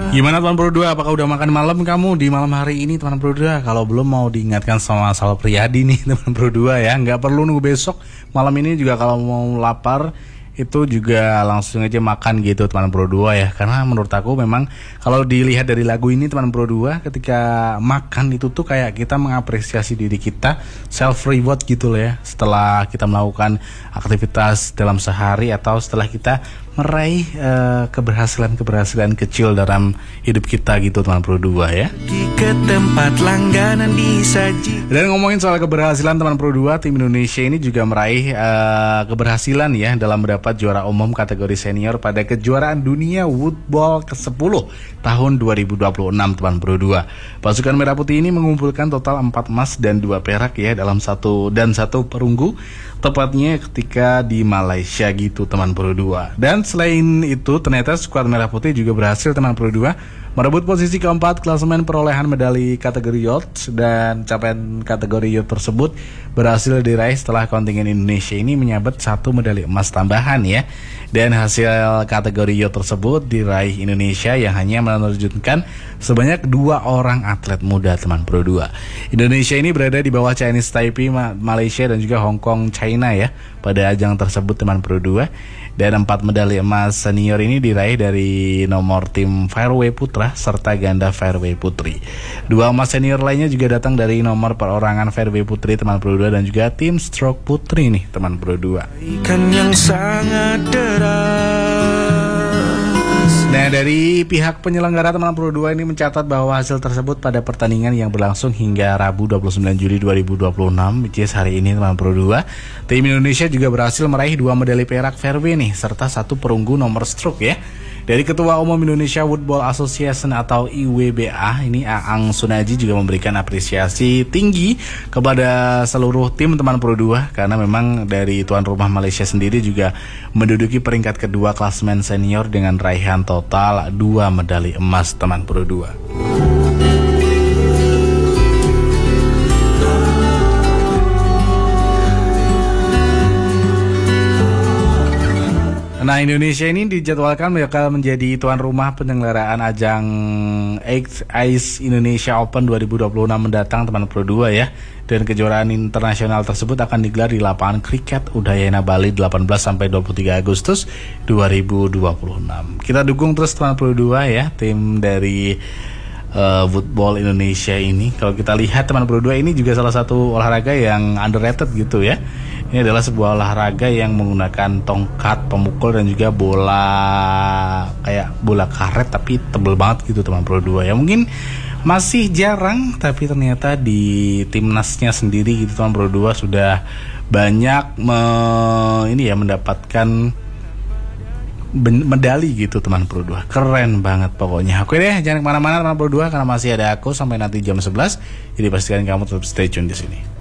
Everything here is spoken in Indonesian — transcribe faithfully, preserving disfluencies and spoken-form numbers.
Gimana teman Pro dua? Apakah udah makan malam kamu di malam hari ini teman Pro dua? Kalau belum mau diingatkan sama Sal Priadi nih teman Pro dua ya. Nggak perlu nunggu besok. Malam ini juga kalau mau lapar itu juga langsung aja makan gitu teman Pro dua ya. Karena menurut aku memang kalau dilihat dari lagu ini teman Pro dua, ketika makan itu tuh kayak kita mengapresiasi diri kita, self reward gitu loh ya. Setelah kita melakukan aktivitas dalam sehari atau setelah kita meraih uh, keberhasilan-keberhasilan kecil dalam hidup kita gitu teman Pro dua ya. Ke tempat langganan disaji. Dan ngomongin soal keberhasilan teman Pro dua, tim Indonesia ini juga meraih uh, keberhasilan ya dalam mendapat juara umum kategori senior pada kejuaraan dunia woodball kesepuluh tahun dua ribu dua puluh enam teman Pro dua. Pasukan Merah Putih ini mengumpulkan total empat emas dan dua perak ya dalam satu dan satu perunggu, tepatnya ketika di Malaysia gitu teman Pro dua. Dan selain itu ternyata skuad Merah Putih juga berhasil teman Pro dua merebut posisi keempat klasemen perolehan medali kategori yacht, dan capaian kategori yacht tersebut berhasil diraih setelah kontingen Indonesia ini menyabet satu medali emas tambahan ya. Dan hasil kategori yacht tersebut diraih Indonesia yang hanya menerjunkan sebanyak dua orang atlet muda teman Pro dua. Indonesia ini berada di bawah Chinese Taipei, Malaysia dan juga Hong Kong, China ya pada ajang tersebut teman Pro dua. Dan empat medali emas senior ini diraih dari nomor tim fairway putra serta ganda fairway putri. Dua emas senior lainnya juga datang dari nomor perorangan fairway putri teman Pro dua dan juga tim stroke putri nih teman Pro dua. Ikan yang sangat deras. Nah, dari pihak penyelenggara teman Pro dua ini mencatat bahwa hasil tersebut pada pertandingan yang berlangsung hingga Rabu dua puluh sembilan Juli dua ribu dua puluh enam, which is hari ini teman Pro dua, tim Indonesia juga berhasil meraih dua medali perak fairway nih serta satu perunggu nomor stroke ya. Dari Ketua Umum Indonesia Woodball Association atau I W B A ini, Aang Sunaji, juga memberikan apresiasi tinggi kepada seluruh tim teman Pro dua karena memang dari tuan rumah Malaysia sendiri juga menduduki peringkat kedua klasemen senior dengan raihan total dua medali emas teman Pro dua. Nah, Indonesia ini dijadwalkan bakal menjadi tuan rumah penyelenggaraan ajang Ice Indonesia Open dua ribu dua puluh enam mendatang teman Pro dua ya. Dan kejuaraan internasional tersebut akan digelar di lapangan kriket Udayana Bali delapan belas sampai dua puluh tiga Agustus dua ribu dua puluh enam. Kita dukung terus teman Pro dua ya, tim dari uh, Woodball Indonesia ini. Kalau kita lihat teman Pro dua ini juga salah satu olahraga yang underrated gitu ya. Ini adalah sebuah olahraga yang menggunakan tongkat pemukul dan juga bola kayak bola karet tapi tebel banget gitu teman Pro dua ya. Mungkin masih jarang tapi ternyata di timnasnya sendiri gitu teman Pro dua sudah banyak me, ini ya mendapatkan ben, medali gitu teman Pro dua. Keren banget pokoknya. Oke deh, jangan kemana-mana teman Pro dua karena masih ada aku sampai nanti jam sebelas. Jadi pastikan kamu tetap stay tune di sini.